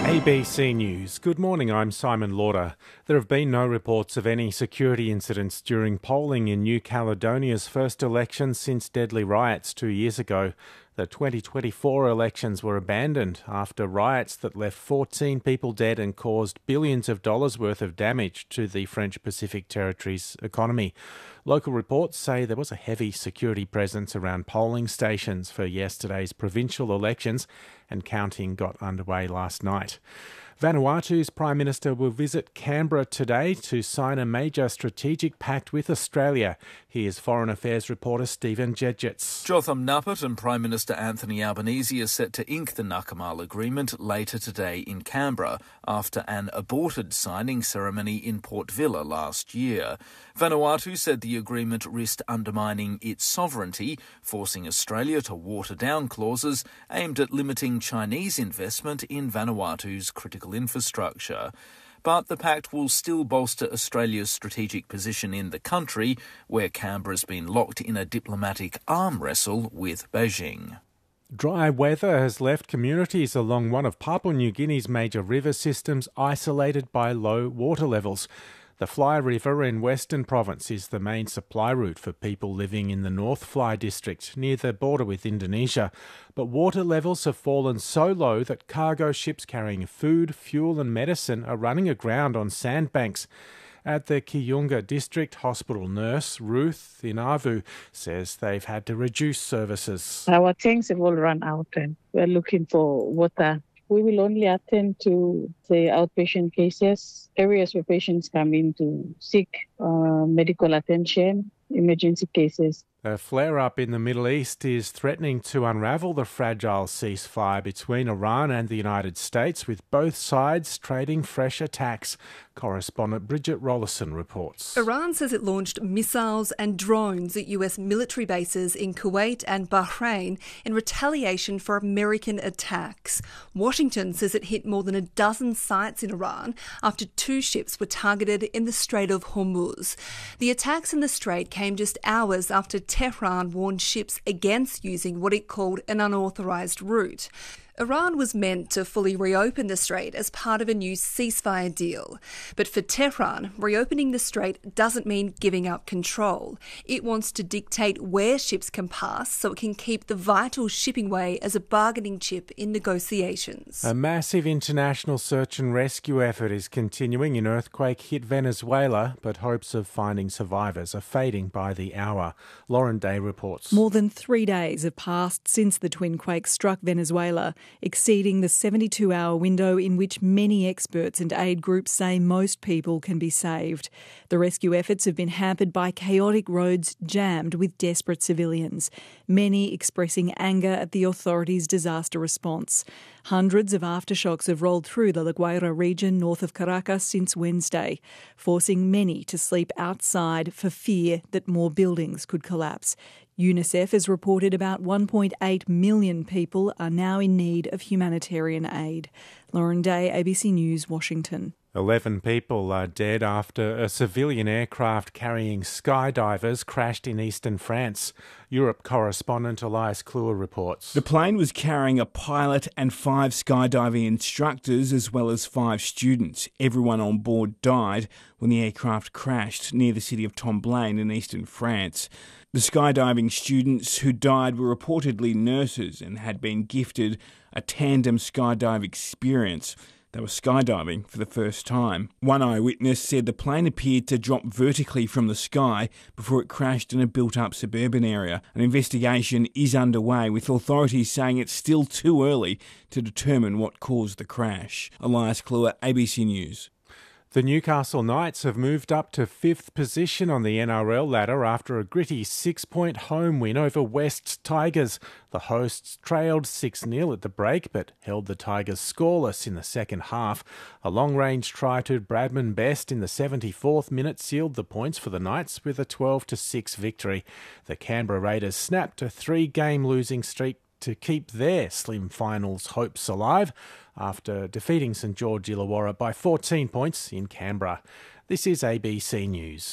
ABC News. Good morning, I'm Simon Lauder. There have been no reports of any security incidents during polling in New Caledonia's first election since deadly riots 2 years ago. The 2024 elections were abandoned after riots that left 14 people dead and caused billions of dollars worth of damage to the French Pacific Territory's economy. Local reports say there was a heavy security presence around polling stations for yesterday's provincial elections, and counting got underway last night. Vanuatu's Prime Minister will visit Canberra today to sign a major strategic pact with Australia. Here's Foreign Affairs reporter Stephen Jedgetts. Jotham Nappert and Prime Minister Anthony Albanese are set to ink the Nakamal Agreement later today in Canberra after an aborted signing ceremony in Port Vila last year. Vanuatu said the agreement risked undermining its sovereignty, forcing Australia to water down clauses aimed at limiting Chinese investment in Vanuatu's critical infrastructure. But the pact will still bolster Australia's strategic position in the country, where Canberra's been locked in a diplomatic arm wrestle with Beijing. Dry weather has left communities along one of Papua New Guinea's major river systems isolated by low water levels. The Fly River in Western Province is the main supply route for people living in the North Fly district near the border with Indonesia. But water levels have fallen so low that cargo ships carrying food, fuel and medicine are running aground on sandbanks. At the Kiyunga District Hospital, nurse Ruth Inavu says they've had to reduce services. Our tanks have all run out and we're looking for water. We will only attend to the outpatient cases, areas where patients come in to seek medical attention, emergency cases. A flare-up in the Middle East is threatening to unravel the fragile ceasefire between Iran and the United States, with both sides trading fresh attacks. Correspondent Bridget Rollison reports. Iran says it launched missiles and drones at US military bases in Kuwait and Bahrain in retaliation for American attacks. Washington says it hit more than a dozen sites in Iran after 2 ships were targeted in the Strait of Hormuz. The attacks in the strait came just hours after Tehran warned ships against using what it called an unauthorised route. Iran was meant to fully reopen the strait as part of a new ceasefire deal. But for Tehran, reopening the strait doesn't mean giving up control. It wants to dictate where ships can pass so it can keep the vital shipping way as a bargaining chip in negotiations. A massive international search and rescue effort is continuing in earthquake-hit Venezuela, but hopes of finding survivors are fading by the hour. Lauren Day reports. More than 3 days have passed since the twin quake struck Venezuela, exceeding the 72-hour window in which many experts and aid groups say most people can be saved. The rescue efforts have been hampered by chaotic roads jammed with desperate civilians, many expressing anger at the authorities' disaster response. Hundreds of aftershocks have rolled through the La Guaira region north of Caracas since Wednesday, forcing many to sleep outside for fear that more buildings could collapse. UNICEF has reported about 1.8 million people are now in need of humanitarian aid. Lauren Day, ABC News, Washington. 11 people are dead after a civilian aircraft carrying skydivers crashed in eastern France. Europe correspondent Elias Kluwer reports. The plane was carrying a pilot and 5 skydiving instructors as well as 5 students. Everyone on board died when the aircraft crashed near the city of Tomblain in eastern France. The skydiving students who died were reportedly nurses and had been gifted a tandem skydive experience. They were skydiving for the first time. One eyewitness said the plane appeared to drop vertically from the sky before it crashed in a built-up suburban area. An investigation is underway, with authorities saying it's still too early to determine what caused the crash. Elias Kluwer, ABC News. The Newcastle Knights have moved up to 5th position on the NRL ladder after a gritty 6-point home win over West's Tigers. The hosts trailed 6-0 at the break but held the Tigers scoreless in the second half. A long-range try to Bradman Best in the 74th minute sealed the points for the Knights with a 12-6 victory. The Canberra Raiders snapped a 3-game losing streak to keep their slim finals hopes alive after defeating St George Illawarra by 14 points in Canberra. This is ABC News.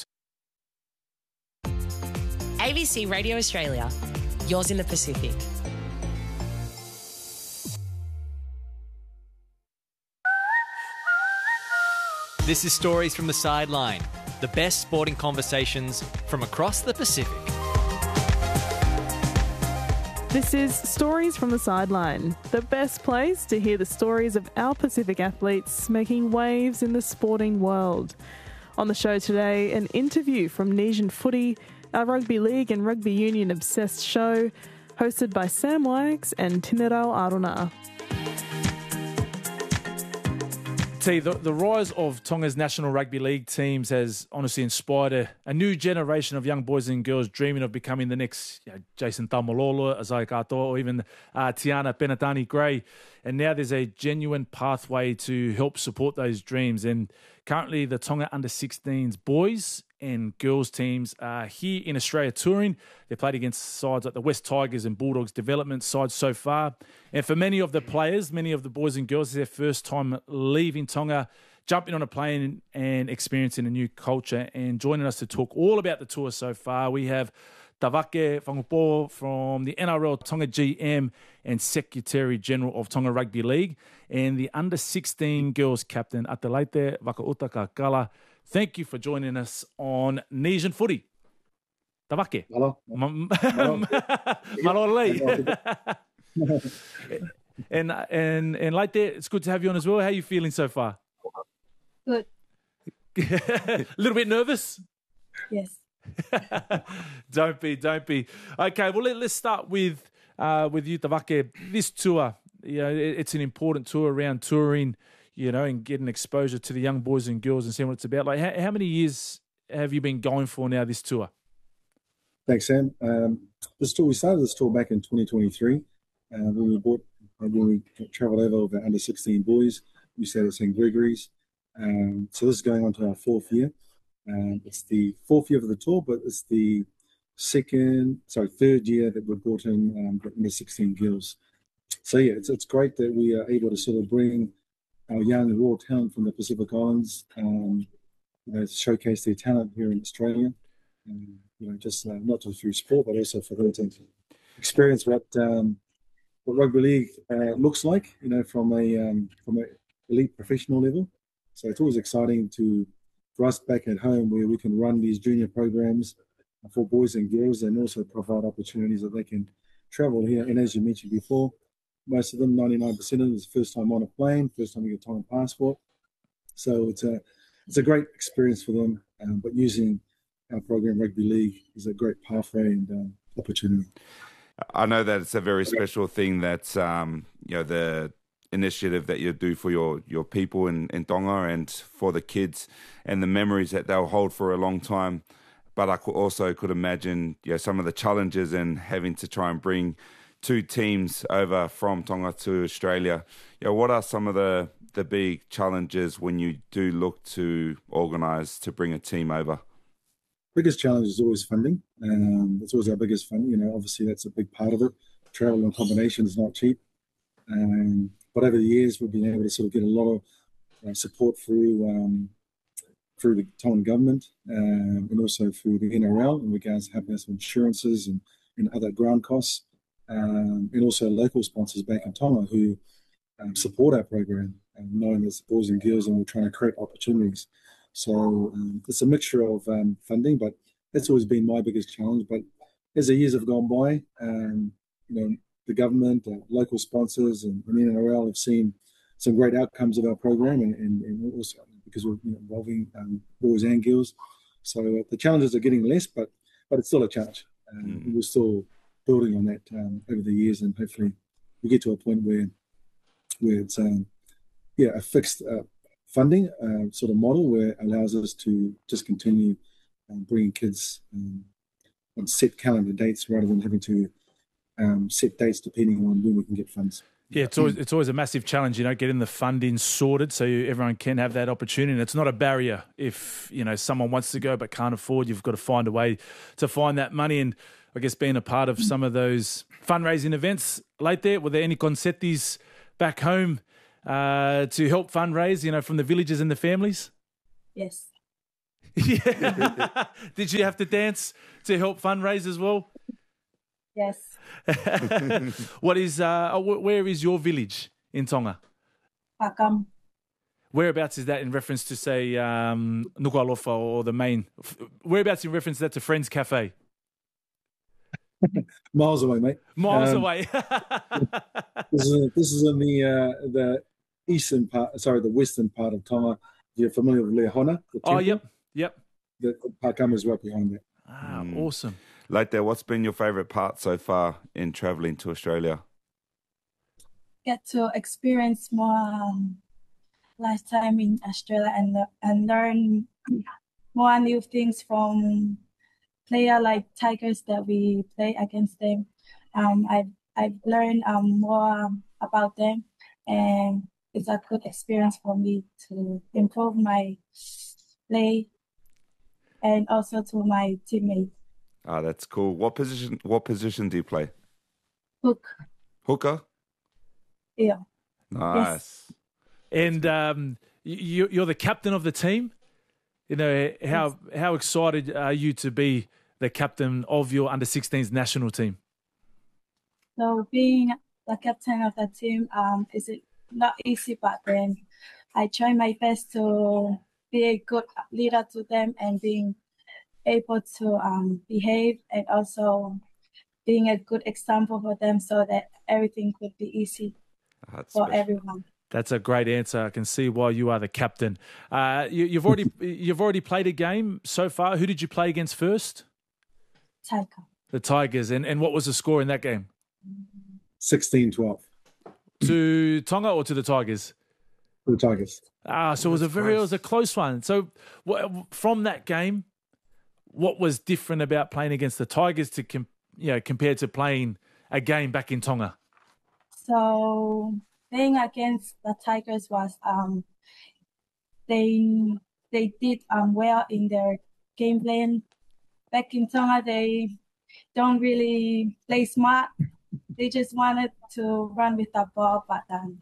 ABC Radio Australia, yours in the Pacific. This is Stories from the Sideline, the best sporting conversations from across the Pacific. This is Stories from the Sideline, the best place to hear the stories of our Pacific athletes making waves in the sporting world. On the show today, an interview from Nesian Footy, our rugby league and rugby union obsessed show, hosted by Sam Wags and Tinerau Aruna. The rise of Tonga's National Rugby League teams has honestly inspired a new generation of young boys and girls dreaming of becoming the next Jason Taumalolo, Isaiah Katoa, or even Tiana Penatani-Gray. And now there's a genuine pathway to help support those dreams. And currently the Tonga Under-16s boys and girls teams are here in Australia touring. They've played against sides like the West Tigers and Bulldogs development sides so far. And for many of the players, many of the boys and girls, it's their first time leaving Tonga, jumping on a plane and experiencing a new culture. And joining us to talk all about the tour so far, we have Tavake Whangupo from the NRL Tonga GM and Secretary General of Tonga Rugby League, and the Under-16 girls captain, Atalaite Wakautaka-Kala. Thank you for joining us on Nesian Footy. Tavake. Hello. Malolei. And Laite, it's good to have you on as well. How are you feeling so far? Good. A little bit nervous? Yes. Don't be. Okay, well, let's start with you, Tavake. This tour, it's an important tour around touring, and getting exposure to the young boys and girls and seeing what it's about. Like, how many years have you been going for now, this tour? Thanks, Sam. We started this tour back in 2023 when we travelled over with our Under-16 boys. We stayed at St. Gregory's. So this is going on to our fourth year. It's the fourth year of the tour, but it's the third year that we've brought in the Under-16 girls. So yeah, it's great that we are able to sort of bring our young and raw talent from the Pacific Islands, showcase their talent here in Australia. Not just through sport, but also for them to experience what rugby league looks like, from a elite professional level. So it's always exciting for us back at home, where we can run these junior programs for boys and girls, and also provide opportunities that they can travel here. And as you mentioned before, most of them, 99% of them, is first time on a plane, first time you get a Tongan passport. So it's a great experience for them. But using our program, Rugby League, is a great pathway and opportunity. I know that it's a very special thing that the initiative that you do for your people in Tonga and for the kids, and the memories that they'll hold for a long time. But I could imagine some of the challenges in having to try and bring two teams over from Tonga to Australia. What are some of the big challenges when you do look to organise to bring a team over? Biggest challenge is always funding. It's always our biggest funding. Obviously that's a big part of it. Travel and accommodation is not cheap. But over the years, we've been able to sort of get a lot of support through the Tongan government and also through the NRL in regards to helping us with insurances and other ground costs, and also local sponsors back in Tonga who support our program, knowing there's boys and girls, and we're trying to create opportunities. So it's a mixture of funding, but that's always been my biggest challenge. But as the years have gone by, the government, local sponsors, and the NRL have seen some great outcomes of our program, and also because we're involving boys and girls. So the challenges are getting less, but it's still a challenge. We're still building on that over the years, and hopefully we get to a point where it's a fixed funding sort of model where it allows us to just continue bringing kids on set calendar dates rather than having to set dates depending on when we can get funds. Yeah, it's always a massive challenge, getting the funding sorted so everyone can have that opportunity. And it's not a barrier if, someone wants to go but can't afford. You've got to find a way to find that money. And I guess being a part of some of those fundraising events late there, were there any concertis back home to help fundraise, from the villages and the families? Yes. Yeah. Did you have to dance to help fundraise as well? Yes. Where is your village in Tonga? Pakam. Whereabouts is that in reference to, say, Nuku'alofa or the main? Whereabouts in reference to that to Friends Cafe? Miles away, mate. Miles away. This is in the eastern part, sorry, the western part of Tonga. You're familiar with Lehona? Oh, yep. The Pakama is right behind that. Ah, awesome. Later, what's been your favourite part so far in travelling to Australia? Get to experience more lifetime in Australia and learn more new things from player like Tigers that we play against them. I've learned more about them, and it's a good experience for me to improve my play and also to my teammates. Ah, that's cool. What position do you play? Hook. Hooker? Yeah. Nice. Yes. And you're the captain of the team. You know, how excited are you to be the captain of your under-16s national team? So being the captain of the team is not easy, but then I try my best to be a good leader to them and being able to behave and also being a good example for them so that everything could be easy for everyone. That's a great answer. I can see why you are the captain. You've already played a game so far. Who did you play against first? Tiger. The Tigers. And what was the score in that game? 16-12. To Tonga or to the Tigers? To the Tigers. So it was a close one. So from that game, what was different about playing against the Tigers to compared to playing a game back in Tonga? So playing against the Tigers was they did well in their game plan. Back in Tonga, they don't really play smart. They just wanted to run with the ball, but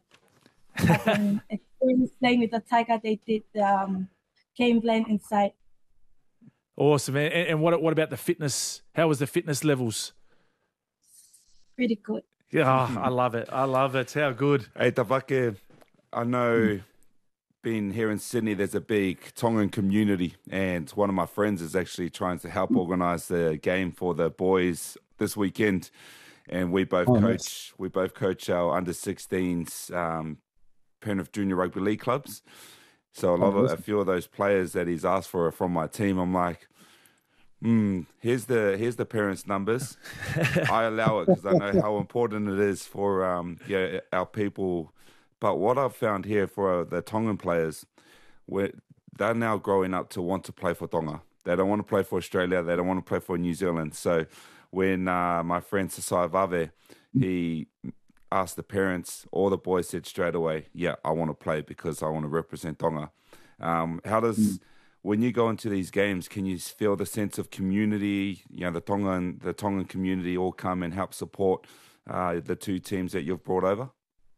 playing with the Tiger, they did the game plan inside. Awesome. And what about the fitness? How was the fitness levels? Pretty good. Yeah, I love it. How good. Hey, Tavake, I know being here in Sydney, there's a big Tongan community, and one of my friends is actually trying to help organise the game for the boys this weekend. And we both coach our under-16s Penrith Junior Rugby League clubs. So a few of those players that he's asked for are from my team. I'm like, here's the parents' numbers. I allow it because I know how important it is for our people. But what I've found here for the Tongan players, they're now growing up to want to play for Tonga. They don't want to play for Australia. They don't want to play for New Zealand. So when my friend Sasai Vave, he asked the parents, all the boys said straight away, yeah, I want to play because I want to represent Tonga. How does, when you go into these games, can you feel the sense of community, the Tongan community all come and help support the two teams that you've brought over?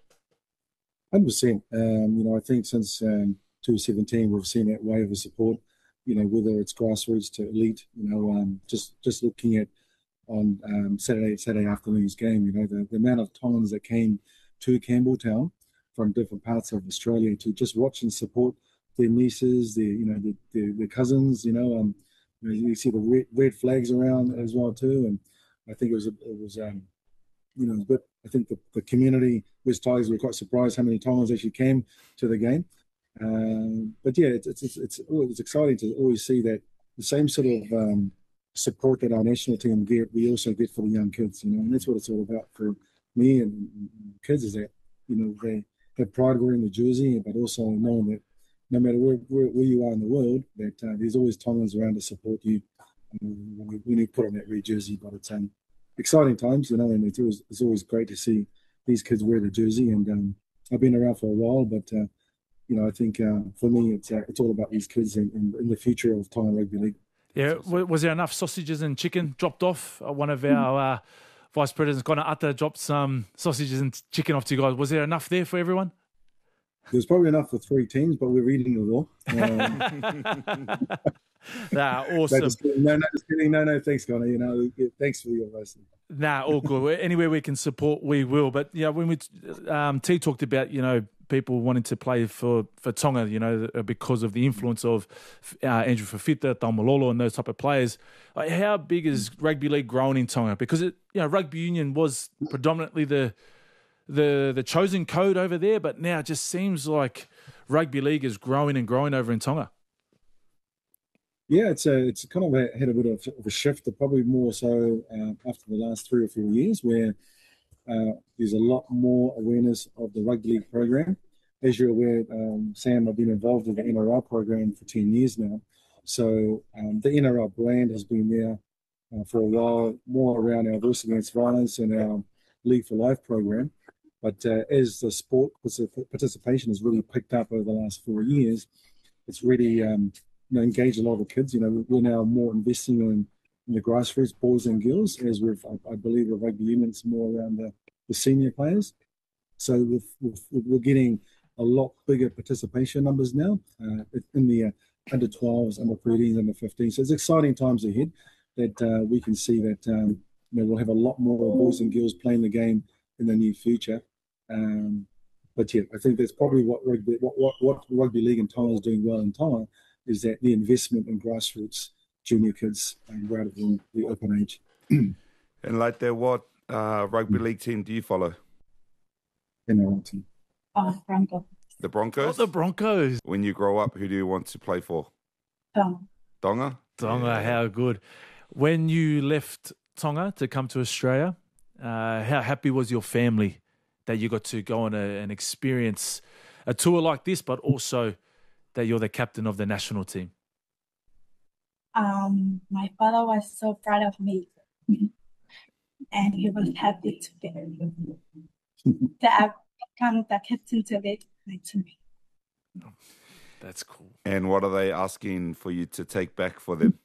100%. I think since 2017, we've seen that wave of support, whether it's grassroots to elite, just looking at on Saturday afternoon's game, the amount of Tongans that came to Campbelltown from different parts of Australia to just watch and support their nieces, their cousins, you see the red flags around as well too. And I think it was but I think the community, West Tigers, were quite surprised how many Tongans actually came to the game. But yeah, it's exciting to always see that the same sort of support that our national team get, we also get for the young kids, and that's what it's all about for me and kids, is that, they have pride wearing the jersey, but also knowing that no matter where you are in the world, that there's always Tongans around to support you when you put on that red jersey. But it's exciting times, and it's always great to see these kids wear the jersey. And I've been around for a while, but I think for me, it's all about these kids and the future of Tonga Rugby League. Yeah, was there enough sausages and chicken dropped off? One of our vice presidents, Connor Atta, dropped some sausages and chicken off to you guys. Was there enough there for everyone? There's probably enough for 3 teams, but we're eating it all. Awesome. Just kidding. No, thanks, Connor. Thanks for your advice. All good. Anywhere we can support, we will. But when we T talked about people wanting to play for Tonga, because of the influence of Andrew Fafita, Taumalolo, and those type of players. Like, how big is rugby league growing in Tonga? Because rugby union was predominantly the chosen code over there, but now it just seems like rugby league is growing and growing over in Tonga. Yeah, it's kind of had a bit of a shift, probably more so after the last 3 or 4 years, where there's a lot more awareness of the rugby league program. As you're aware, Sam, I've been involved in the NRL program for 10 years now. So the NRL brand has been there for a while, more around our Voice Against Violence and our League for Life program. But as the sport participation has really picked up over the last 4 years, it's really engaged a lot of the kids. We're now more investing in the grassroots, boys and girls, as I believe the rugby union's more around the senior players. So we're getting a lot bigger participation numbers now in the under 12s, under 13s, under 15s. So it's exciting times ahead that we can see that we'll have a lot more boys and girls playing the game in the near future. But yeah, I think that's probably what rugby league in Tonga is doing well in Tonga, is that the investment in grassroots junior kids rather than the open age. And like that, what rugby league team do you follow? NRL team. Broncos. The Broncos? The Broncos. When you grow up, who do you want to play for? Tonga. Tonga, how good. When you left Tonga to come to Australia, how happy was your family that you got to go on and experience a tour like this, but also that you're the captain of the national team? My father was so proud of me, and he was happy to be that I've become the captain to lead my team. That's cool. And what are they asking for you to take back for them?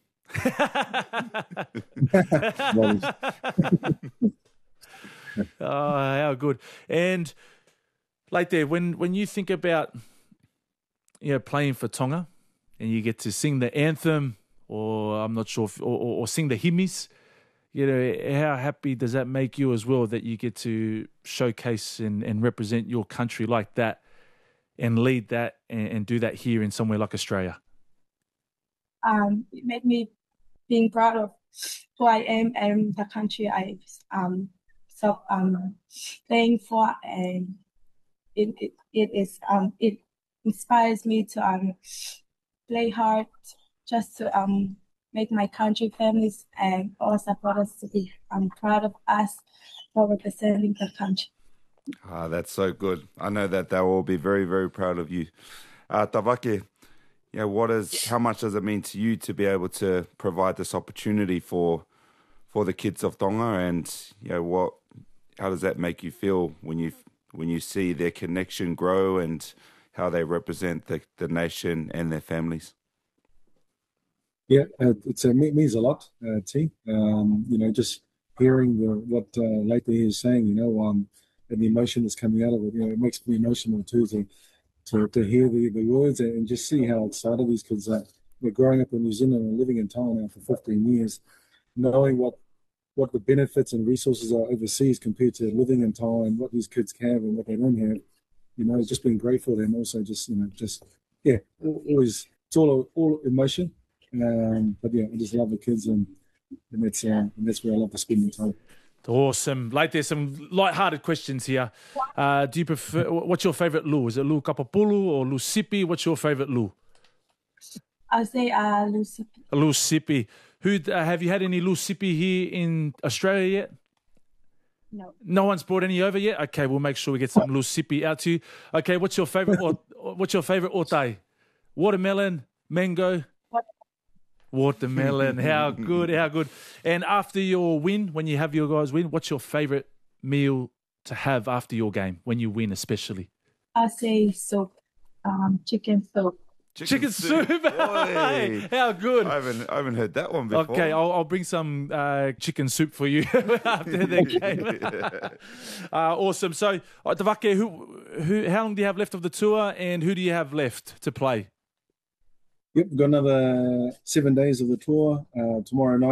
How good. And like there, when you think about playing for Tonga and you get to sing the anthem, or I'm not sure or sing the hymns, how happy does that make you as well, that you get to showcase and represent your country like that and lead that and do that here in somewhere like Australia? It made me being proud of who I am and the country I playing for, and it inspires me to play hard just to make my country, families, and all supporters to be proud of us for representing the country. That's so good. I know that they'll all be very, very proud of you. Tavake, how much does it mean to you to be able to provide this opportunity for the kids of Tonga, and how does that make you feel when you see their connection grow and how they represent the nation and their families? Yeah, it means a lot, T. Just hearing what Leite is saying, and the emotion that's coming out of it, it makes me emotional too, to hear the words and just see how excited these kids are. They're growing up in New Zealand and living in Tonga now for 15 years, knowing what the benefits and resources are overseas compared to living in Tonga, and what these kids have and what they don't have. It's just been great for them. Also, always, it's all emotion. But yeah, I just love the kids, and that's where I love to spend my time. Awesome. There's some light-hearted questions here. Do you prefer? What's your favourite lu? Is it lu kapapulu or lu sipi? What's your favourite lu? I'll say lu sipi. Lu sipi. Have you had any lu sipi here in Australia yet? No. No one's brought any over yet? Okay, we'll make sure we get some lu sipi out to you. Okay, what's your favourite? What's your favourite otai? Watermelon, mango. Watermelon. How good, how good. And after your win, when you have your guys win, what's your favourite meal to have after your game, when you win especially? I'll say soup, chicken soup. Chicken soup. Hey, how good. I haven't heard that one before. Okay, I'll bring some chicken soup for you after the game. Awesome. So, Tavake, how long do you have left of the tour, and who do you have left to play? Yep, we've got another 7 days of the tour. Tomorrow night